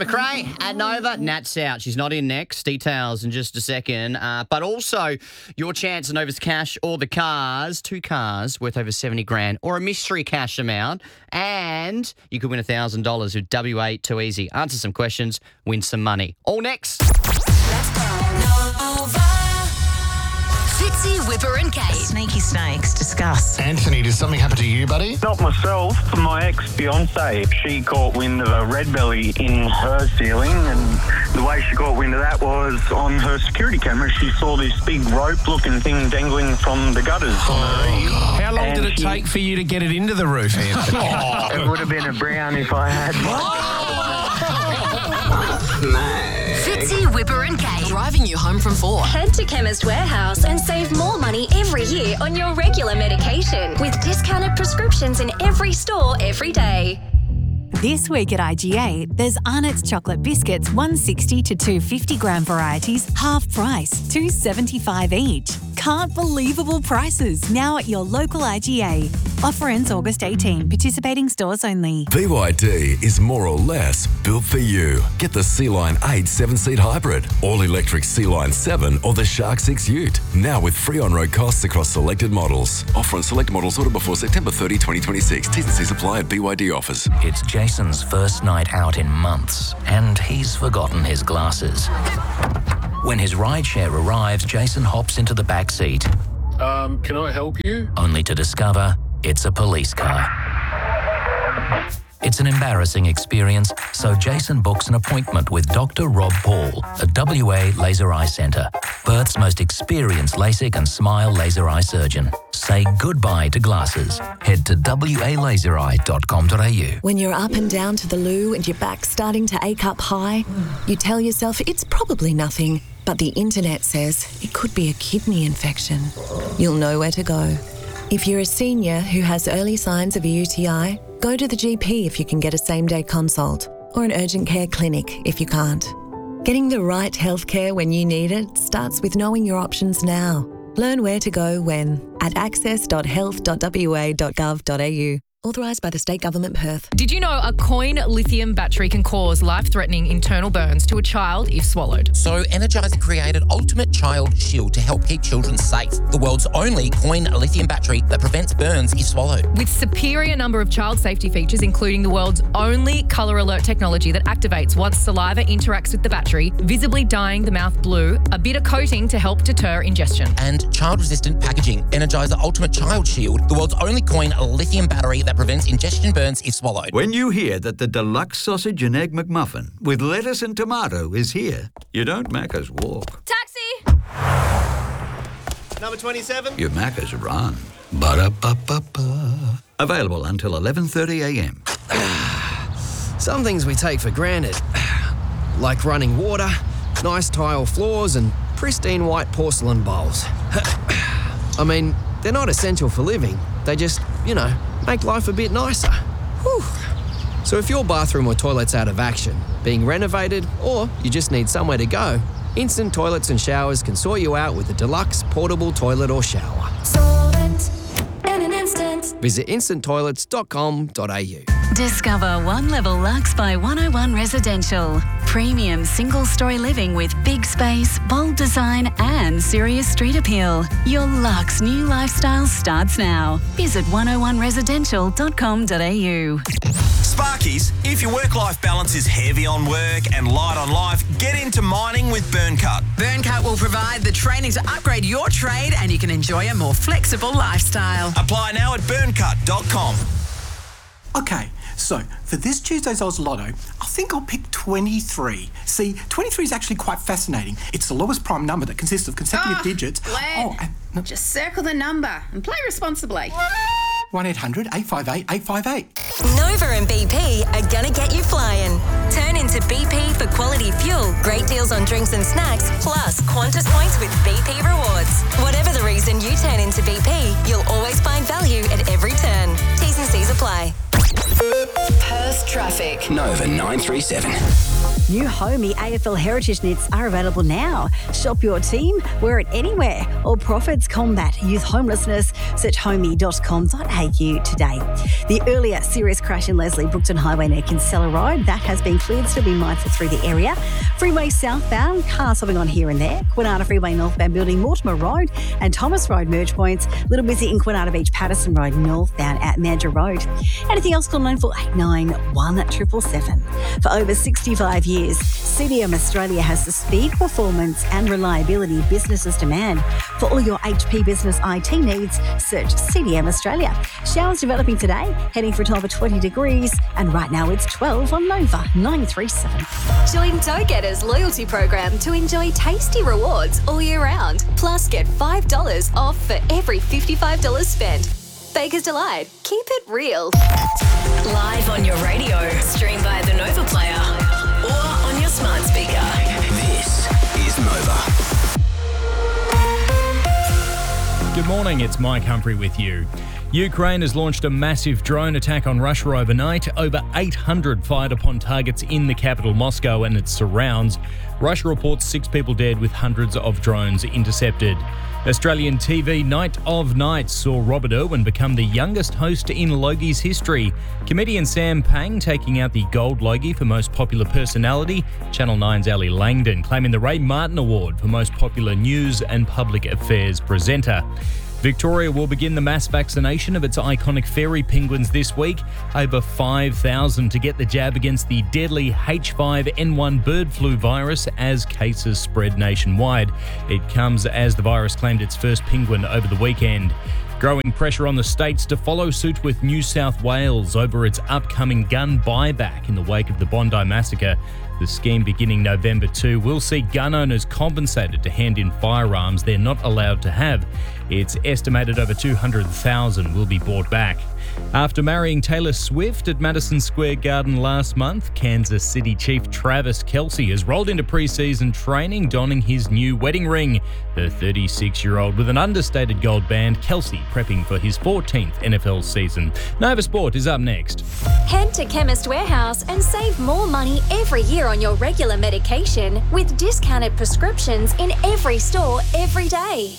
McRae at Nova. Nat's out. She's not in next. Details in just a second. But also your chance at Nova's cash or the cars. 2 cars worth over 70 grand or a mystery cash amount. And you could win $1,000 with W8 Too Easy. Answer some questions, win some money. All next. Fitzy, Whipper and Kate. Sneaky snakes, discuss. Anthony, did something happen to you, buddy? Not myself, my ex-fiancée. She caught wind of a red belly in her ceiling, and the way she caught wind of that was on her security camera. She saw this big rope-looking thing dangling from the gutters on her eave. How long did it take for you to get it into the roof, Anthony? It would have been a brown if I had Fitzy, Whipper and Kate. Driving you home from 4. Head to Chemist Warehouse and save more money every year on your regular medication with discounted prescriptions in every store every day. This week at IGA, there's Arnott's chocolate biscuits, 160 to 250 gram varieties, half price, $2.75 each. Can't believable prices now at your local IGA. Offer ends August 18. Participating stores only. BYD is more or less built for you. Get the Sea-Line 8 7-seat hybrid, all-electric Sea-Line 7 or the Shark 6 Ute. Now with free on-road costs across selected models. Offer on select models ordered before September 30, 2026. T's and C's apply at BYD offers. It's Jason's first night out in months, and he's forgotten his glasses. When his rideshare arrives, Jason hops into the back seat. Can I help you? Only to discover it's a police car. It's an embarrassing experience, so Jason books an appointment with Dr. Rob Paul at WA Laser Eye Centre, Perth's most experienced LASIK and SMILE laser eye surgeon. Say goodbye to glasses. Head to walaseri.com.au. When you're up and down to the loo and your back's starting to ache up high, you tell yourself it's probably nothing, but the internet says it could be a kidney infection. You'll know where to go. If you're a senior who has early signs of a UTI, go to the GP if you can get a same-day consult, or an urgent care clinic if you can't. Getting the right healthcare when you need it starts with knowing your options now. Learn where to go when at access.health.wa.gov.au. Authorised by the State Government, Perth. Did you know a coin lithium battery can cause life-threatening internal burns to a child if swallowed? So Energizer created Ultimate Child Shield to help keep children safe. The world's only coin lithium battery that prevents burns if swallowed. With superior number of child safety features, including the world's only colour alert technology that activates once saliva interacts with the battery, visibly dyeing the mouth blue, a bitter coating to help deter ingestion. And child-resistant packaging. Energizer Ultimate Child Shield, the world's only coin lithium battery that prevents ingestion burns if swallowed. When you hear that the deluxe sausage and egg McMuffin with lettuce and tomato is here, you don't Macca's walk. Taxi! Number 27. You Macca's run. Ba-da-ba-ba-ba. Available until 11:30am. Some things we take for granted, like running water, nice tile floors and pristine white porcelain bowls. I mean, they're not essential for living. They just, make life a bit nicer. Whew. So if your bathroom or toilet's out of action, being renovated, or you just need somewhere to go, Instant Toilets and Showers can sort you out with a deluxe portable toilet or shower. Solvent in an instant. Visit instanttoilets.com.au. Discover One Level Lux by 101 Residential. Premium single-story living with big space, bold design and serious street appeal. Your Lux new lifestyle starts now. Visit 101residential.com.au. Sparkies, if your work-life balance is heavy on work and light on life, get into mining with Burncut. Burncut will provide the training to upgrade your trade and you can enjoy a more flexible lifestyle. Apply now at burncut.com. Okay, so for this Tuesday's Oz Lotto, I think I'll pick 23. See, 23 is actually quite fascinating. It's the lowest prime number that consists of consecutive digits. Just circle the number and play responsibly. 1-800-858-858. Nova and BP are gonna get you flying. Turn into BP for quality fuel, great deals on drinks and snacks, plus Qantas points with BP Rewards. Whatever the reason you turn into BP, you'll always find value at every turn. T's and C's apply. Perth traffic. Nova 937. New Homey AFL Heritage Knits are available now. Shop your team, wear it anywhere. Or profits combat youth homelessness. Search homey.com.au today. The earlier serious crash in Leslie Brookton Highway near Kinsella Road, that has been cleared, so be mindful through the area. Freeway southbound, cars hopping on here and there. Kwinana Freeway northbound building Mortimer Road and Thomas Road merge points. Little busy in Kwinana Beach, Patterson Road northbound at Mandurah Road. Anything else, call 9489 For over 65 years, CDM Australia has the speed, performance and reliability businesses demand. For all your HP business IT needs, search CDM Australia. Showers developing today, heading for a top of 20 degrees, and right now it's 12 on Nova 937. Join Go Getters loyalty program to enjoy tasty rewards all year round. Plus, get $5 off for every $55 spent. Baker's Delight. Keep it real. Live on your radio, stream via the Nova Player, or on your smart speaker. This is Nova. Good morning, it's Mike Humphrey with you. Ukraine has launched a massive drone attack on Russia overnight. Over 800 fired upon targets in the capital, Moscow, and its surrounds. Russia reports 6 people dead with hundreds of drones intercepted. Australian TV Night of Nights saw Robert Irwin become the youngest host in Logie's history. Comedian Sam Pang taking out the Gold Logie for Most Popular Personality. Channel 9's Ali Langdon claiming the Ray Martin Award for Most Popular News and Public Affairs Presenter. Victoria will begin the mass vaccination of its iconic fairy penguins this week. Over 5,000 to get the jab against the deadly H5N1 bird flu virus as cases spread nationwide. It comes as the virus claimed its first penguin over the weekend. Growing pressure on the states to follow suit with New South Wales over its upcoming gun buyback in the wake of the Bondi massacre. The scheme beginning November 2 will see gun owners compensated to hand in firearms they're not allowed to have. It's estimated over 200,000 will be bought back. After marrying Taylor Swift at Madison Square Garden last month, Kansas City Chief Travis Kelce has rolled into pre-season training donning his new wedding ring. The 36-year-old with an understated gold band, Kelce prepping for his 14th NFL season. Nova Sport is up next. Head to Chemist Warehouse and save more money every year on your regular medication with discounted prescriptions in every store every day.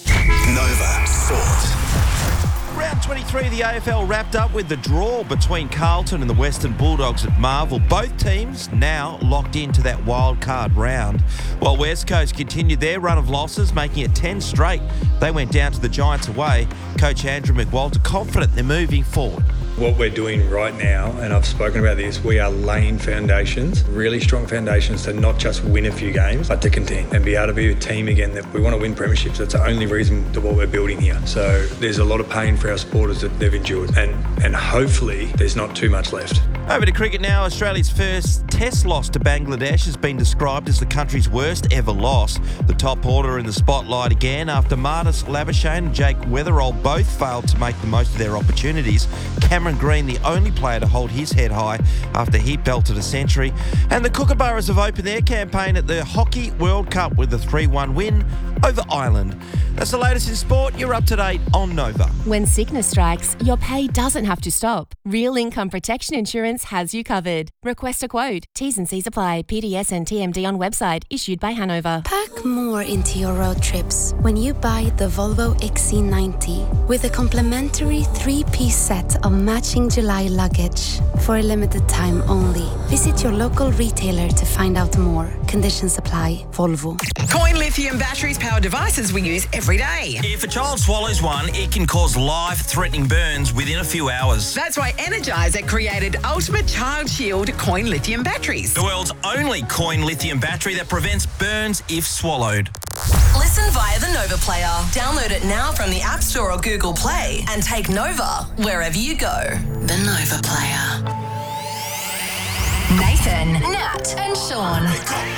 Nova Sport. Round 23 of the AFL wrapped up with the draw between Carlton and the Western Bulldogs at Marvel. Both teams now locked into that wild card round. While West Coast continued their run of losses, making it 10 straight, they went down to the Giants away. Coach Andrew McWalter confident they're moving forward. What we're doing right now, and I've spoken about this, we are laying foundations, really strong foundations to not just win a few games, but to contend and be able to be a team again that we want to win premierships. That's the only reason to what we're building here. So there's a lot of pain for our supporters that they've endured, and hopefully there's not too much left. Over to cricket now. Australia's first test loss to Bangladesh has been described as the country's worst ever loss. The top order in the spotlight again after Marnus Labuschagne and Jake Weatherall both failed to make the most of their opportunities. Cameron Green, the only player to hold his head high after he belted a century. And the Kookaburras have opened their campaign at the Hockey World Cup with a 3-1 win over Ireland. That's the latest in sport. You're up to date on Nova. When sickness strikes, your pay doesn't have to stop. Real Income Protection Insurance has you covered. Request a quote. T's and C's apply. PDS and TMD on website. Issued by Hanover. Pack more into your road trips when you buy the Volvo XC90 with a complimentary 3-piece set of matching July luggage for a limited time only. Visit your local retailer to find out more. Conditions apply. Volvo. Coin lithium batteries power devices we use every day. If a child swallows one, it can cause life-threatening burns within a few hours. That's why Energizer created Ultimate Child Shield Coin lithium batteries. The world's only coin lithium battery that prevents burns if swallowed. Listen via the Nova Player. Download it now from the App Store or Google Play and take Nova wherever you go. The Nova Player. Nathan, Nat and Sean.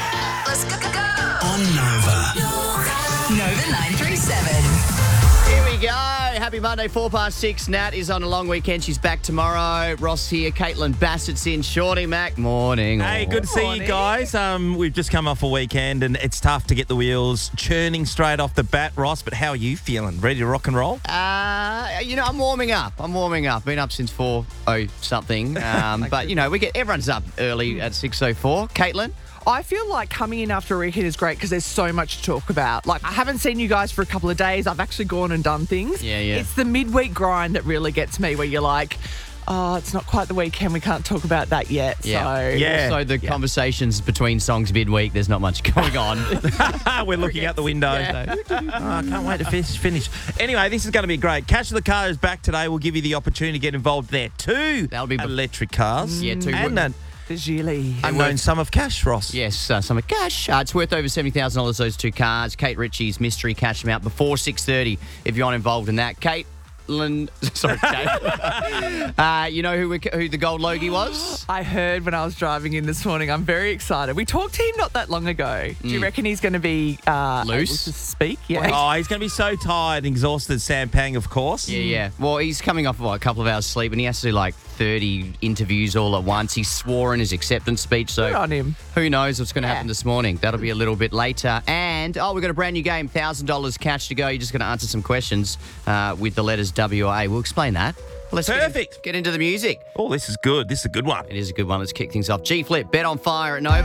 Let's go. On Nova. Nova 937. Here we go. Happy Monday, 6:04. Nat is on a long weekend. She's back tomorrow. Ross here. Caitlin Bassett's in. Shorty Mac, morning. Hey, good to see you guys. We've just come off a weekend and it's tough to get the wheels churning straight off the bat, Ross, but how are you feeling? Ready to rock and roll? I'm warming up. Been up since 4:00 something. But, everyone's up early at 6:04. Caitlin? I feel like coming in after a weekend is great because there's so much to talk about. Like, I haven't seen you guys for a couple of days. I've actually gone and done things. Yeah. It's the midweek grind that really gets me, where you're like, oh, it's not quite the weekend. We can't talk about that yet. Yeah. So the conversations between songs midweek, there's not much going on. We're looking out the window. Yeah. I can't wait to finish. Anyway, this is going to be great. Cash of the Car is back today. We'll give you the opportunity to get involved there too. That'll be electric cars. Yeah, two. And the Geely. Unknown sum of cash, Ross. Yes, sum of cash. It's worth over $70,000, those two cars. Kate Ritchie's mystery cash amount before 6:30 if you're not involved in that. Kate. Sorry, Kate. You know who the gold Logie was? I heard when I was driving in this morning. I'm very excited. We talked to him not that long ago. Do you reckon he's going to be loose able to speak? Yeah. Oh, he's going to be so tired and exhausted. Sam Pang, of course. Yeah. Well, he's coming off a couple of hours sleep, and he has to do like 30 interviews all at once. He swore in his acceptance speech, so good on him. Who knows what's going to happen this morning? That'll be a little bit later. And we've got a brand new game, $1,000 cash to go. You're just going to answer some questions with the letters WA. We'll explain that. Let's Perfect. Get into the music. Oh, this is good. This is a good one. It is a good one. Let's kick things off. G Flip, Bet on Fire at Nova.